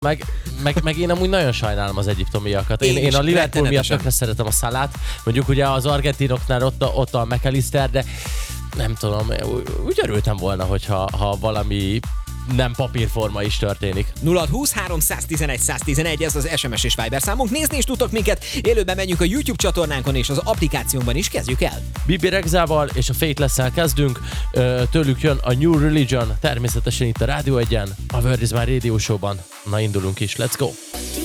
Meg én amúgy nagyon sajnálom az egyiptomiakat. Én a Liverpool miatt tökre szeretem a Salát. Mondjuk ugye az argentinoknál ott a McAllister, de nem tudom, úgy örültem volna, ha valami nem papírforma is történik. 0-20 311 111, ez az SMS és Viber számunk. Nézni is tudtok minket, élőben megyünk a YouTube csatornánkon és az applikációnkban is, kezdjük el. Bibi Rexával és a Faithless-szel kezdünk, tőlük jön a New Religion, természetesen itt a Rádió 1-en, a Word is My Radio Show-ban. Na indulunk is, let's go!